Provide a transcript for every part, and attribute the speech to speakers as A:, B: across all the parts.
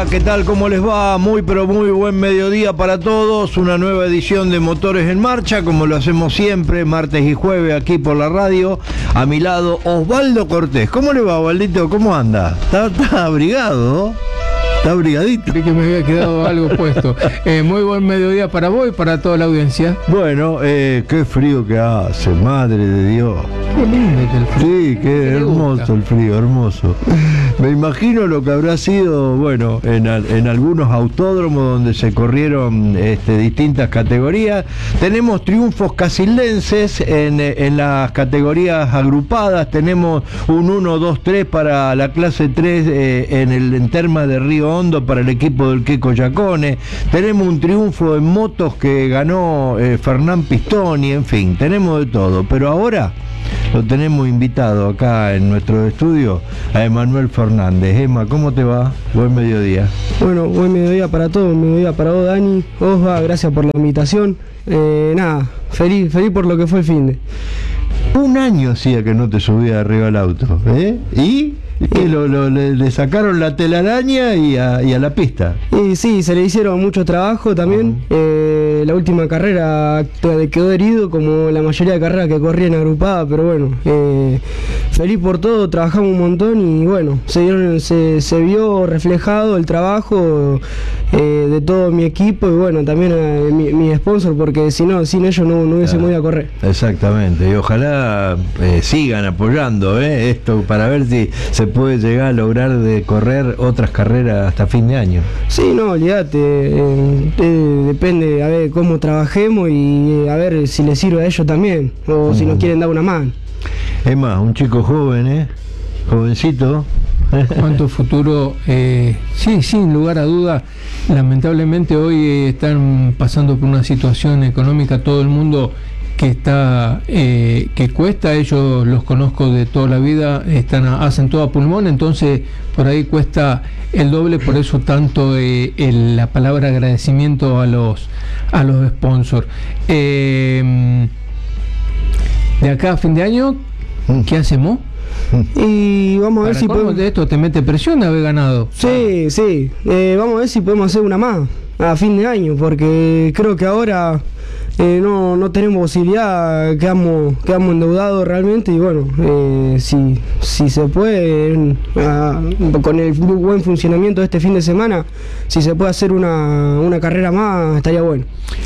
A: Hola, ¿qué tal? ¿Cómo les va? Muy pero muy buen mediodía para todos. Una nueva edición de Motores en Marcha, como lo hacemos siempre, martes y jueves aquí por la radio. A mi lado, Osvaldo Cortés. ¿Cómo le va, Osvaldito? ¿Cómo anda? Está abrigado, ¿no? Está abrigadito.
B: Creí que me había quedado algo puesto. Muy buen mediodía para vos y para toda la audiencia.
A: Bueno, qué frío que hace, madre de Dios.
B: Qué lindo que el frío.
A: Sí, qué hermoso el frío, hermoso. Me imagino lo que habrá sido, bueno, en algunos autódromos donde se corrieron distintas categorías. Tenemos triunfos casildenses en las categorías agrupadas. Tenemos un 1, 2, 3 para la clase 3 en Termas de Río Hondo para el equipo del Queco Yacone. Tenemos un triunfo en motos que ganó Fernán Pistoni, en fin, tenemos de todo. Pero ahora lo tenemos invitado acá en nuestro estudio a Emanuel Fernández. Emma, ¿cómo te va? Buen mediodía.
C: Bueno, buen mediodía para todos, buen mediodía para vos, Dani. Osva, gracias por la invitación. Nada, feliz por lo que fue el finde.
A: Un año hacía que no te subías arriba al auto, ¿eh? ¿Y? Que le sacaron la telaraña y a la pista.
C: Y sí, se le hicieron mucho trabajo también. La última carrera quedó herido, como la mayoría de carreras que corrían agrupadas, pero bueno, feliz por todo, trabajamos un montón y bueno, se vio reflejado el trabajo de todo mi equipo y bueno, también mi sponsor, porque sin ellos no hubiésemos ido a correr.
A: Exactamente, y ojalá sigan apoyando esto para ver si se puede llegar a lograr de correr otras carreras hasta fin de año.
C: Sí, no, olvídate, depende a ver cómo trabajemos y a ver si les sirve a ellos también, o si nos quieren dar una mano.
A: Es más, un chico joven, jovencito.
B: Cuánto futuro, sí, sin lugar a duda. Lamentablemente hoy están pasando por una situación económica todo el mundo que cuesta. Ellos los conozco de toda la vida, hacen todo a pulmón, entonces por ahí cuesta el doble, por eso tanto la palabra agradecimiento a los sponsors. De acá a fin de año, ¿qué hacemos?
C: Y vamos a ver si podemos.
B: De esto te mete presión de haber ganado.
C: Sí. Vamos a ver si podemos hacer una más a fin de año, porque creo que ahora no tenemos posibilidad, quedamos endeudados realmente y bueno, si se puede, con el buen funcionamiento de este fin de semana, si se puede hacer una carrera más, estaría bueno.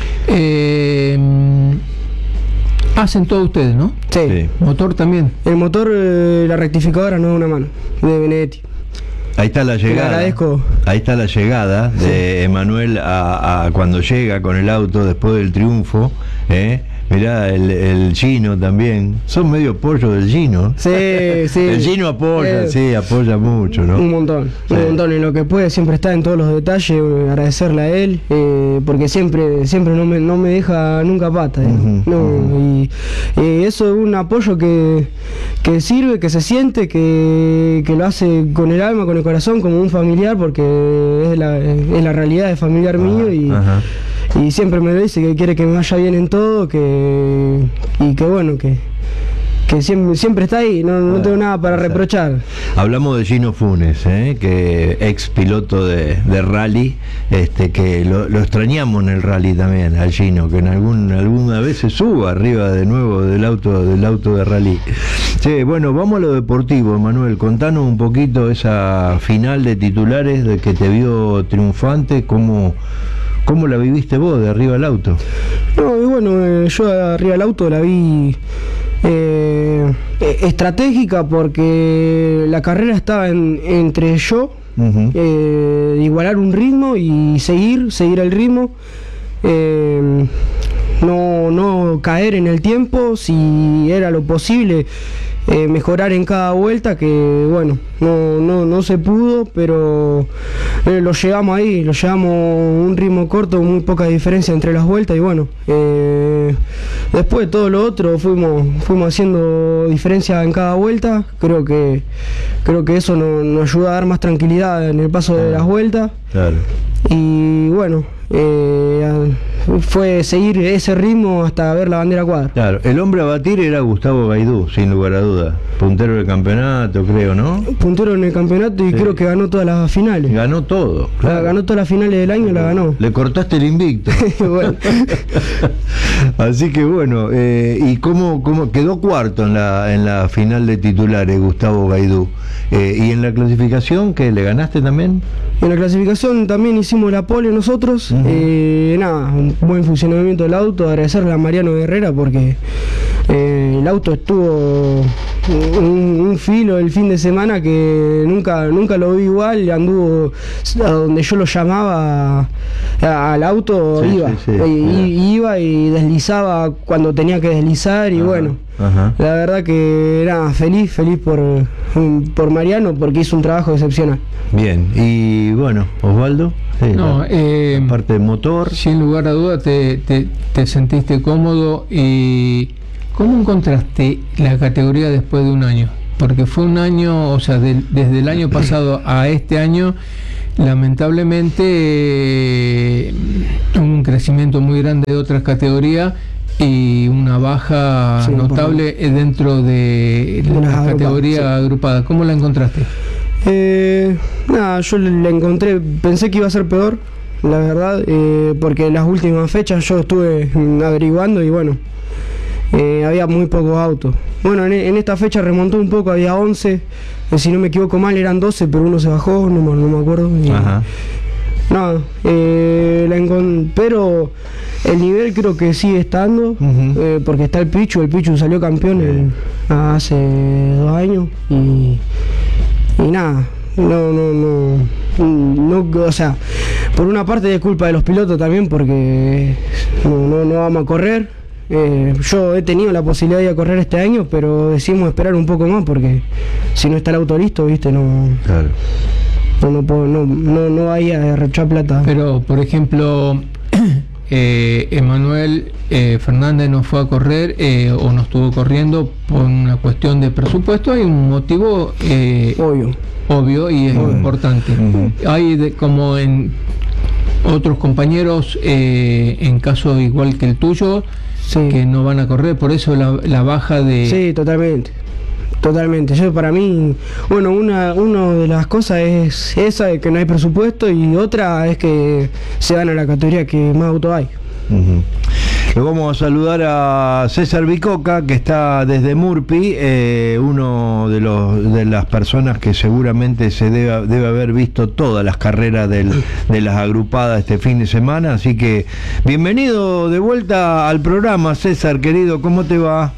A: Hacen todo ustedes, ¿no?
C: Sí.
A: Motor también.
C: El motor, la rectificadora no es una mano, de Benedetti.
A: Ahí está la llegada.
C: Te agradezco.
A: Ahí está la llegada de Emanuel a cuando llega con el auto después del triunfo. Mirá, el Gino también. Son medio pollo del Gino.
C: Sí.
A: El Gino apoya, apoya mucho, ¿no?
C: Un montón. En lo que puede, siempre está en todos los detalles. Agradecerle a él, porque siempre no me deja nunca pata. Y eso es un apoyo que sirve, que se siente, que lo hace con el alma, con el corazón, como un familiar, porque es la realidad de familiar mío y siempre me lo dice, que quiere que me vaya bien en todo, y que bueno, que siempre está ahí, no tengo nada para reprochar.
A: Hablamos de Gino Funes, que ex piloto de rally, que lo extrañamos en el rally también, al Gino, que alguna vez se suba arriba de nuevo del auto de rally. Sí, bueno, vamos a lo deportivo, Manuel, contanos un poquito esa final de titulares de que te vio triunfante, ¿cómo la viviste vos de arriba del auto?
C: No, y bueno, yo de arriba del auto la vi estratégica, porque la carrera estaba entre yo, igualar un ritmo y seguir el ritmo, no caer en el tiempo, si era lo posible, mejorar en cada vuelta, que bueno, no se pudo, pero lo llevamos ahí, un ritmo corto, muy poca diferencia entre las vueltas y bueno, después todo lo otro fuimos haciendo diferencia en cada vuelta. Creo que eso nos ayuda a dar más tranquilidad en el paso de las vueltas.
A: Claro.
C: Y bueno, fue seguir ese ritmo hasta ver la bandera cuadra.
A: Claro, el hombre a batir era Gustavo Gaidú, sin lugar a dudas. Puntero del campeonato, creo, ¿no?
C: Puntero en el campeonato y creo que ganó todas las finales.
A: Ganó todo, claro.
C: Ganó todas las finales del año, la ganó.
A: Le cortaste el invicto.
C: Bueno.
A: Así que bueno, ¿y cómo quedó cuarto en la final de titulares Gustavo Gaidú? ¿Y en la clasificación que le ganaste también?
C: En la clasificación también hicimos la pole nosotros. Nada, un buen funcionamiento del auto. Agradecerle a Mariano Herrera porque el auto estuvo un filo el fin de semana que nunca lo vi igual. Anduvo a donde yo lo llamaba al auto,
A: sí,
C: iba.
A: Sí.
C: Iba y deslizaba cuando tenía que deslizar y bueno. Ajá. La verdad que nada, feliz por Mariano porque hizo un trabajo excepcional.
A: Bien, y bueno, Osvaldo, parte de motor.
B: Sin lugar a duda te sentiste cómodo. Y ¿cómo encontraste la categoría después de un año? Porque fue un año, o sea, desde el año pasado a este año, lamentablemente hubo un crecimiento muy grande de otras categorías y una baja notable dentro de la categoría agrupada. ¿Cómo la encontraste?
C: Nada, yo la encontré, pensé que iba a ser peor, la verdad, porque las últimas fechas yo estuve averiguando y bueno, había muy pocos autos. Bueno, en esta fecha remontó un poco, había 11, si no me equivoco mal eran 12, pero uno se bajó, no me acuerdo.
A: Ajá.
C: Nada, pero el nivel creo que sigue estando, porque está el Pichu salió campeón hace 2 años y nada, no, o sea, por una parte es culpa de los pilotos también porque no vamos a correr. Yo he tenido la posibilidad de ir a correr este año, pero decidimos esperar un poco más porque si no está el auto listo, viste, no. Claro. No vaya a derrochar plata.
B: Pero, por ejemplo, Emanuel Fernández no fue a correr o no estuvo corriendo por una cuestión de presupuesto. Hay un motivo obvio y es importante. Hay como en otros compañeros, en caso igual que el tuyo, que no van a correr, por eso la baja de...
C: Sí, totalmente. Yo, para mí, bueno, una de las cosas es esa de que no hay presupuesto y otra es que se van a la categoría que más autos hay.
A: Luego vamos a saludar a César Bicoca, que está desde Murphy, uno de las personas que seguramente se debe haber visto todas las carreras de las agrupadas este fin de semana, así que bienvenido de vuelta al programa, César, querido, ¿cómo te va?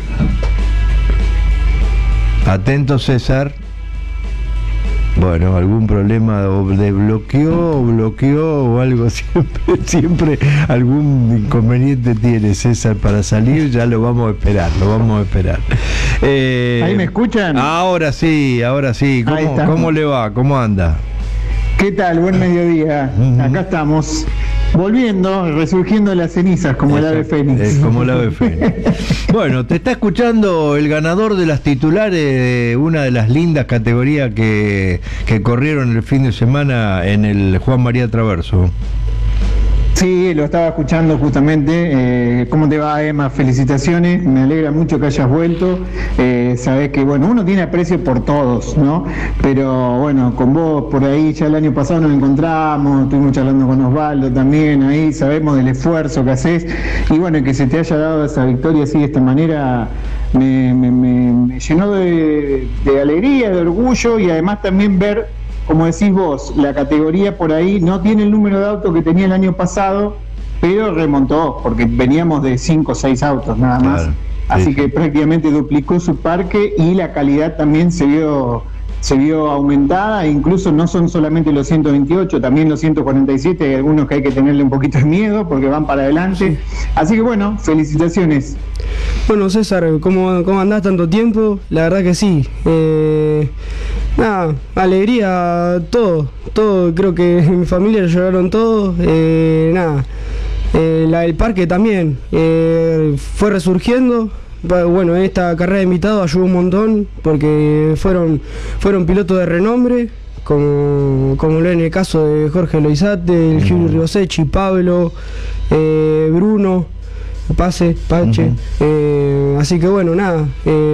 A: Atento, César. Bueno, algún problema de bloqueó o algo, siempre algún inconveniente tiene César para salir, ya lo vamos a esperar.
D: ¿Ahí me escuchan?
A: Ahora sí. ¿Cómo le va? ¿Cómo anda?
D: ¿Qué tal? Buen mediodía. Acá estamos. Resurgiendo de las cenizas, como el ave fénix.
A: Como el ave fénix. Bueno, te está escuchando el ganador de las titulares de una de las lindas categorías que corrieron el fin de semana en el Juan María Traverso.
D: Sí, lo estaba escuchando justamente. ¿Cómo te va, Emma? Felicitaciones, me alegra mucho que hayas vuelto. Sabés que, bueno, uno tiene aprecio por todos, ¿no? Pero, bueno, con vos por ahí ya el año pasado nos encontramos, estuvimos charlando con Osvaldo también, ahí sabemos del esfuerzo que haces. Y, bueno, que se te haya dado esa victoria así de esta manera me llenó de alegría, de orgullo y además también ver, como decís vos, la categoría por ahí no tiene el número de autos que tenía el año pasado, pero remontó, porque veníamos de 5 o 6 autos nada más. Claro, así que prácticamente duplicó su parque y la calidad también se vio aumentada, incluso no son solamente los 128, también los 147, hay algunos que hay que tenerle un poquito de miedo porque van para adelante. Así que bueno, felicitaciones.
C: Bueno, César, ¿cómo andás tanto tiempo? La verdad que sí. Nada, alegría, todo, creo que en mi familia lloraron todo, el parque también fue resurgiendo. Bueno, esta carrera de invitados ayudó un montón porque fueron pilotos de renombre como lo en el caso de Jorge Loizate, el Juli Ribosecchi, Pablo, Bruno, Pache. Así que bueno, nada,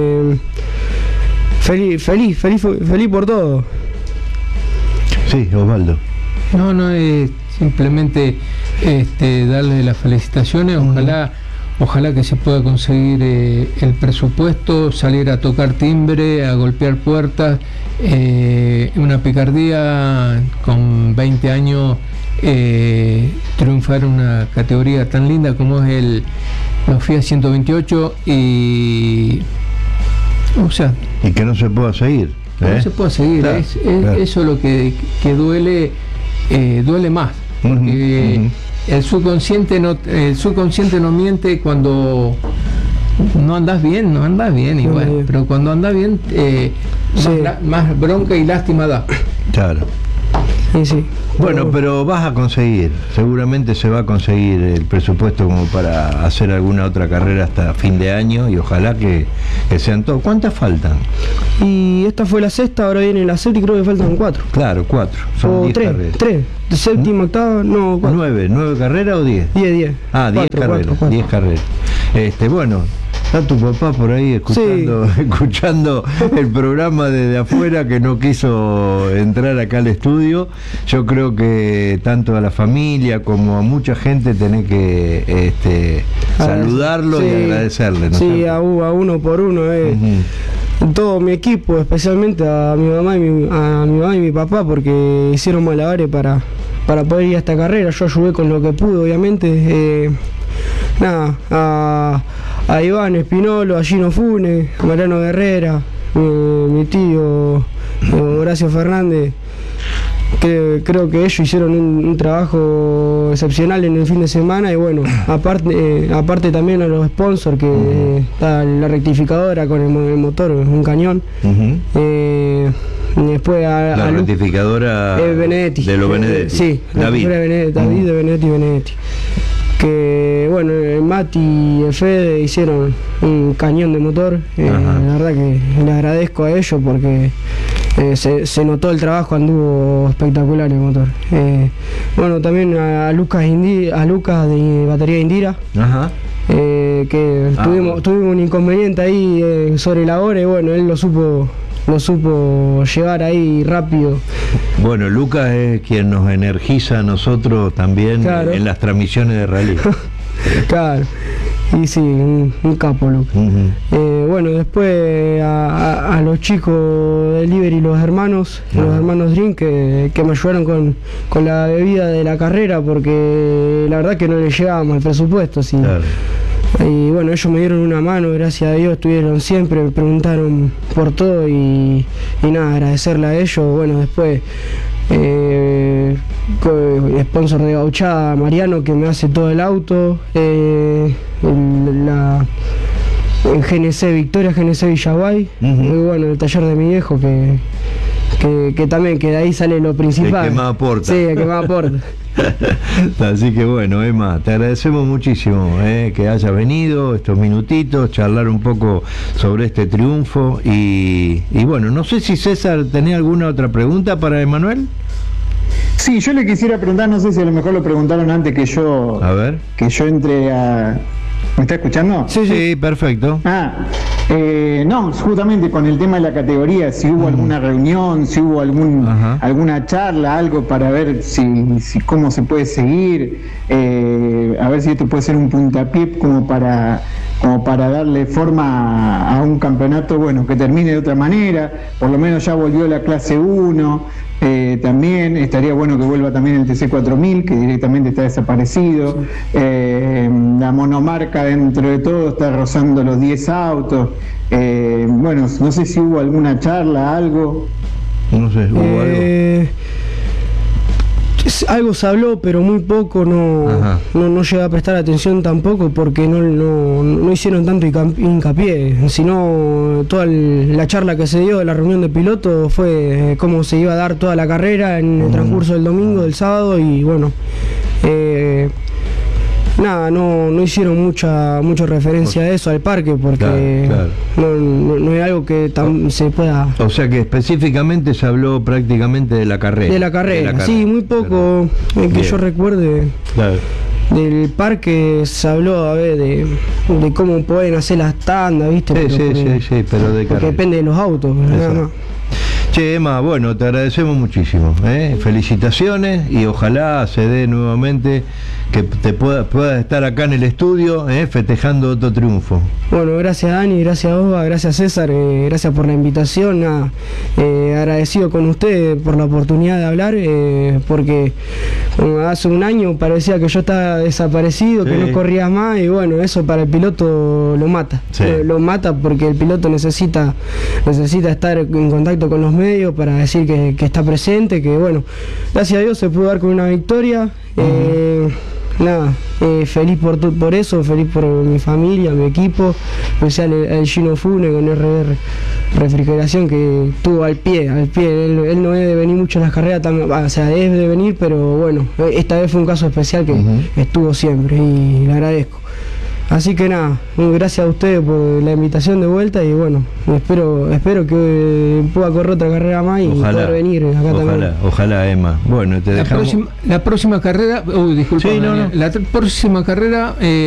C: feliz por todo.
A: Sí, Osvaldo.
B: No, simplemente darle las felicitaciones, ojalá que se pueda conseguir el presupuesto, salir a tocar timbre, a golpear puertas, una picardía con 20 años, triunfar en una categoría tan linda como es los FIA 128 y
A: que no se pueda seguir.
B: No se puede seguir,
A: claro,
B: claro. Eso es lo que duele más, porque el subconsciente no miente. Cuando no andas bien igual, pero cuando andas bien más bronca y lástima da.
A: Claro.
C: Sí.
A: Bueno, pero vas a conseguir, seguramente se va a conseguir el presupuesto como para hacer alguna otra carrera hasta fin de año y ojalá que sean todos. ¿Cuántas faltan?
C: Y esta fue la sexta, ahora viene la séptima y creo que faltan 4.
A: Claro, 4. Son 10 carreras.
C: 3. Séptima, octava, no, 4.
A: 9 carreras o 10?
C: 10.
A: Ah, 10 carreras. 10 carreras. Bueno. Está tu papá por ahí escuchando el programa desde afuera, que no quiso entrar acá al estudio. Yo creo que tanto a la familia como a mucha gente tenés que saludarlo y agradecerle, ¿no?
C: Sí, a uno por uno. Todo mi equipo, especialmente a mi mamá y mi papá, porque hicieron malabares para poder ir a esta carrera. Yo ayudé con lo que pude, obviamente. A Iván Espinolo, a Gino Funes, a Mariano Guerrera, mi tío Horacio Fernández, que creo que ellos hicieron un trabajo excepcional en el fin de semana. Y bueno, aparte también a los sponsors, que está la rectificadora con el motor, un cañón. Después
A: la rectificadora
C: Benedetti,
A: de los Benedetti.
C: Sí, David de Benedetti. Que bueno, Mati y el Fede hicieron un cañón de motor. La verdad que le agradezco a ellos porque se notó el trabajo, anduvo espectacular el motor. Bueno, también a Lucas de Batería Indira. Que tuvimos un inconveniente ahí sobre la hora y bueno, él lo supo llevar ahí rápido.
A: Bueno, Lucas es quien nos energiza a nosotros también, claro, en las transmisiones de rally.
C: Claro, y sí, un capo Lucas. Bueno, después a los chicos del Liberty, los hermanos Dream, que me ayudaron con la bebida de la carrera, porque la verdad que no les llegábamos el presupuesto. Sí. Claro. Y bueno, ellos me dieron una mano, gracias a Dios, estuvieron siempre, me preguntaron por todo y nada, agradecerle a ellos. Bueno, después sponsor de Gauchada, Mariano, que me hace todo el auto, en Victoria GNC Villaguay, muy bueno, el taller de mi viejo, que también, que de ahí sale lo principal.
A: El que más aporta.
C: Sí, el que más aporta.
A: Así que bueno, Emma, te agradecemos muchísimo que hayas venido estos minutitos, charlar un poco sobre este triunfo y bueno, no sé si César tenía alguna otra pregunta para Emanuel.
D: Sí, yo le quisiera preguntar, no sé si a lo mejor lo preguntaron antes que yo entre a... ¿Me está escuchando?
A: Sí, perfecto.
D: No, justamente con el tema de la categoría, si hubo alguna reunión, si hubo alguna charla, algo para ver si cómo se puede seguir, a ver si esto puede ser un puntapié como para darle forma a un campeonato, bueno, que termine de otra manera. Por lo menos ya volvió la clase 1. También estaría bueno que vuelva también el TC4000, que directamente está desaparecido. La monomarca, dentro de todo, está rozando los 10 autos. Bueno, no sé si hubo alguna charla, algo.
A: No sé, ¿hubo algo?
C: Algo se habló, pero muy poco, no llegué a prestar atención tampoco, porque no hicieron tanto hincapié, sino toda la charla que se dio de la reunión de pilotos fue cómo se iba a dar toda la carrera en el transcurso del domingo, del sábado, y bueno, nada, no hicieron mucha referencia a eso, al parque, porque
A: Claro.
C: No es algo que se pueda...
A: O sea que específicamente se habló prácticamente de la carrera.
C: De la carrera, sí, muy poco que
A: Bien.
C: yo recuerde.
A: Claro.
C: Del parque se habló, a ver, de cómo pueden hacer las tandas, ¿viste?
A: Sí, pero de
C: porque
A: carrera.
C: depende de los autos, nada
A: Exacto.
C: más.
A: Che, Emma, bueno, te agradecemos muchísimo. Felicitaciones y ojalá se dé nuevamente que te puedas estar acá en el estudio festejando otro triunfo.
C: Bueno, gracias Dani, gracias Osva, gracias César, gracias por la invitación, nada, agradecido con ustedes por la oportunidad de hablar, porque hace un año parecía que yo estaba desaparecido,
A: Sí.
C: que no corría más, y bueno, eso para el piloto lo mata,
A: Sí.
C: lo mata porque el piloto necesita estar en contacto con los medios para decir que está presente, que bueno, gracias a Dios se pudo dar con una victoria. Nada, feliz por eso, feliz por mi familia, mi equipo, especial el Gino Fune con RR Refrigeración, que estuvo al pie, él no es de venir mucho en las carreras, o sea, es de venir, pero bueno, esta vez fue un caso especial que estuvo siempre y le agradezco. Así que nada, gracias a ustedes por la invitación de vuelta y bueno, espero que pueda correr otra carrera más y poder venir acá también.
A: Ojalá, Emma. Bueno, te dejamos.
B: La próxima carrera, disculpa,
A: Sí, no.
B: la próxima carrera